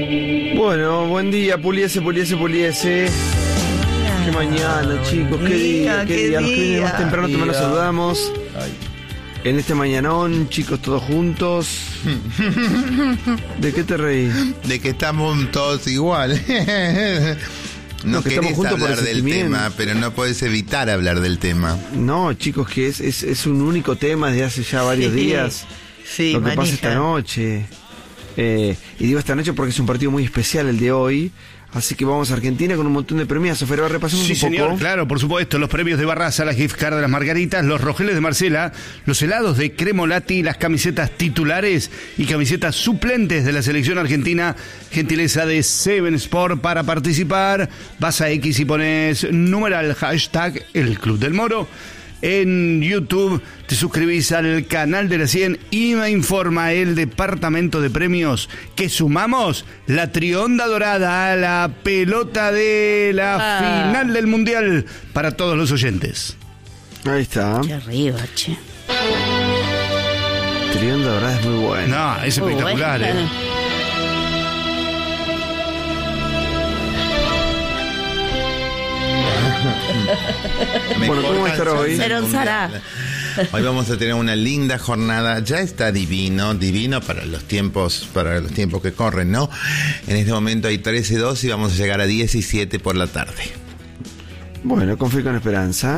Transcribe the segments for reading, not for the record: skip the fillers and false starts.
Bueno, buen día, puliese. Qué mañana, chicos, qué día. Los que vienen más temprano también los saludamos. En este mañanón, chicos, todos juntos. ¿De qué te reís? De que estamos todos igual. No querés hablar del tema, pero no podés evitar hablar del tema. No, chicos, que es un único tema desde hace ya varios días. Sí, lo que pasa esta noche. Y digo esta noche porque es un partido muy especial el de hoy. Así que vamos a Argentina con un montón de premios. Sofero, repasemos un poco. Sí, señor, claro, por supuesto. Los premios de Barraza, las gift cards de las Margaritas, los rogeles de Marcela, los helados de Cremolati, las camisetas titulares y camisetas suplentes de la selección argentina. Gentileza de Seven Sport. Para participar, vas a X y pones numeral hashtag El Club del Moro. En YouTube te suscribís al canal de la 100 y me informa el departamento de premios que sumamos la Trionda Dorada a la pelota de la final del Mundial para todos los oyentes. Ahí está. Qué arriba, che. Trionda Dorada es muy buena. No, es espectacular, bueno. Bueno, ¿cómo va a estar hoy? Hoy vamos a tener una linda jornada. Ya está divino para los tiempos que corren, ¿no? En este momento hay 13:02 y vamos a llegar a 17 por la tarde. Bueno, confío con esperanza.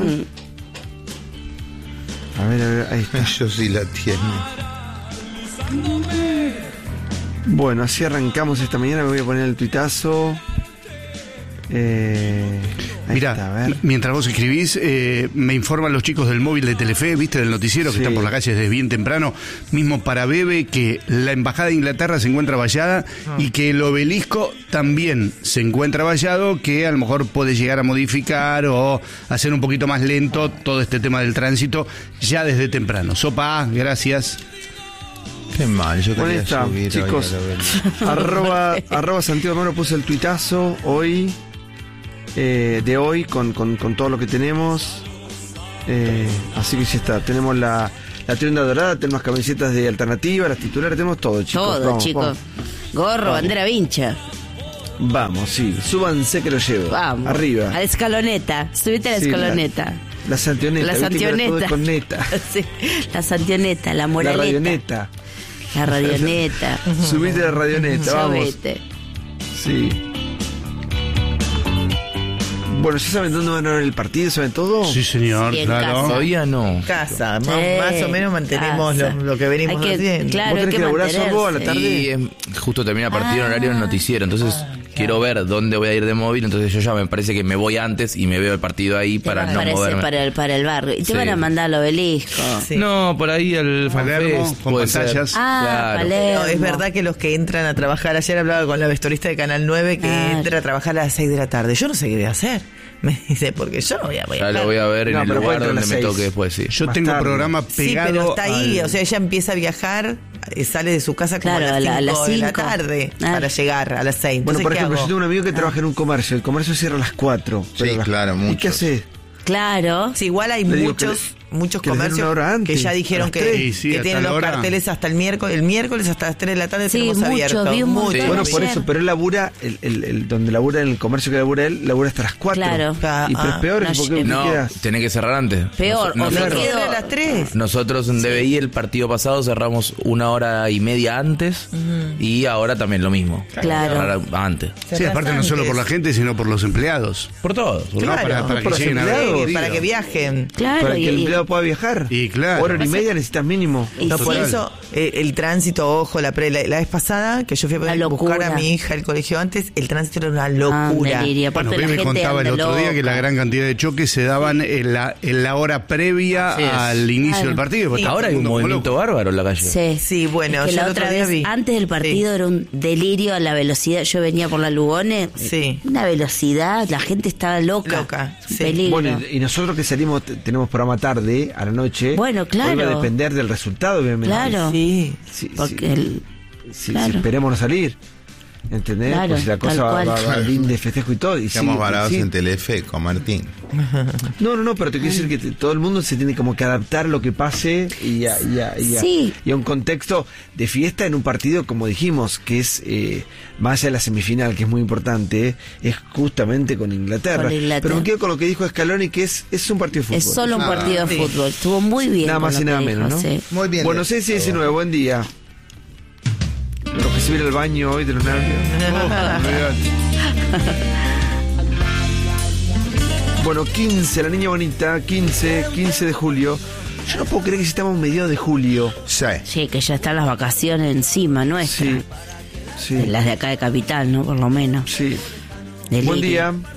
A ver, ahí está. Yo sí la tiene. Bueno, así arrancamos esta mañana. Me voy a poner el tuitazo. Mirá, mientras vos escribís, me informan los chicos del móvil de Telefe, viste, del noticiero, que están por la calle desde bien temprano, mismo para Bebe, que la embajada de Inglaterra se encuentra vallada y que el obelisco también se encuentra vallado, que a lo mejor puede llegar a modificar o hacer un poquito más lento todo este tema del tránsito ya desde temprano. Sopa, gracias. Qué mal, yo quería está, subir chicos. arroba Santiago Moro puso el tuitazo hoy. De hoy con todo lo que tenemos, así que sí está, tenemos la Trionda Dorada, tenemos camisetas de alternativa, las titulares, tenemos todo, chicos. Todo, chicos. Gorro, bandera vincha. Vamos, sí, súbanse que lo llevo. Vamos. Arriba. A la escaloneta, subite a la escaloneta. La santioneta. La santioneta. Con neta. Sí, la santioneta, la moraleta. La radioneta. La radioneta. Subite a la radioneta, vamos. Subite. Sí. Bueno, ¿ya saben dónde van a ver el partido? ¿Saben todo? Sí, señor, Sí, claro. casa. Todavía no. Casa, Sí, más o menos mantenemos lo que venimos haciendo. Claro, ¿Vos hay tenés que que laburar mantenerse. solo a la tarde? Y justo termina partido en horario del noticiero, entonces quiero ver dónde voy a ir de móvil, entonces yo ya me parece que me voy antes y me veo el partido ahí para no moverme. Para el barrio. Y te Sí. van a mandar al obelisco. Sí. No, por ahí el Palermo, FanFest con puede ser. pantallas. Claro. Palermo. No, es verdad que los que entran a trabajar, ayer hablaba con la vestuarista de Canal 9 que entra a trabajar a las 6 de la tarde. Yo no sé qué voy a hacer. Me dice, porque yo no voy a Ya lo voy a ver en el pero puede lugar entrar a donde las me 6. toque después, sí. Yo Más tengo tarde. programa Sí, pegado. pero está ahí, al- o sea, ella empieza a viajar, sale de su casa como Claro, a las 5 de la 5. tarde Ah. para llegar a las 6. Bueno, Entonces, por ¿qué ejemplo, hago? yo tengo un amigo que trabaja en un comercio. El comercio cierra a las 4. Sí, claro, ¿Y muchos. qué hace? Claro. Sí, igual hay Le digo muchos que les den una hora comercios antes, que ya a dijeron las que, 3. Sí, que hasta tienen la los hora. carteles hasta el miércoles hasta las 3 de la tarde Sí, tenemos mucho, abierto. vi un montón. Sí. Bueno, por ayer. eso, pero él labura, donde labura, en el comercio que labura él, labura hasta las 4. Claro. Y pero es peor, no, porque ¿qué No, quedas? tenés que cerrar antes. Peor, Nos- o me nosotros- quedo- a las 3. Nosotros en DBI el partido pasado cerramos 1 hora y media antes y ahora también lo mismo. Claro. Cerrar antes. Sí, aparte no solo por la gente, sino por los empleados. Por todos. ¿No? Claro. Para Por que los lleguen a ver el empleados. partido. Para que viajen. Claro, Para que el empleado pueda viajar. Y claro. Hora y media necesitas mínimo. Y No, sí. por eso el tránsito, ojo, la vez pasada que yo fui a Una buscar locura. a mi hija al colegio antes, el tránsito era una locura. Delirio. Bueno, Aparte, la me gente contaba el anda otro día que loca. la gran cantidad de choques se daban en la hora previa Así es. al inicio Claro. del partido. porque Ahora hay un todo el mundo como movimiento loco. bárbaro en la calle. Sí. Sí, bueno, Es que yo la el otra otro día vez, vi. antes del partido Sí. era un delirio a la velocidad. Yo venía por la Lugones. Sí. Una velocidad, la gente estaba loca. Loca, sí. Peligro. Bueno, y nosotros que salimos, tenemos programa tarde, a la noche. Bueno, claro. Hoy va a depender del resultado, obviamente. Claro. Sí. Sí, Porque sí. el- Si claro. esperemos no salir. ¿Entendés? Claro, Pues si la cosa tal va cual. bien de festejo y todo. Y Estamos sí, varados sí. en Telefe con Martín. No, pero te quiero decir que todo el mundo se tiene como que adaptar a lo que pase y a un contexto de fiesta en un partido, como dijimos, que es más allá de la semifinal, que es muy importante, es justamente con Inglaterra. Pero me quedo con lo que dijo Scaloni, que es un partido de fútbol. Es solo un partido de fútbol. Estuvo muy bien. Nada más con y lo nada que menos, dijo, ¿no? sí. Muy bien. Bueno, 6:19, buen día. Lo que se viene al baño hoy de los nervios. Bueno, 15, la niña bonita, 15 de julio. Yo no puedo creer que estamos mediados de julio. Sí. Sí, que ya están las vacaciones encima nuestras. Sí. Las de acá de Capital, ¿no? Por lo menos. Sí. Delirio. Buen día.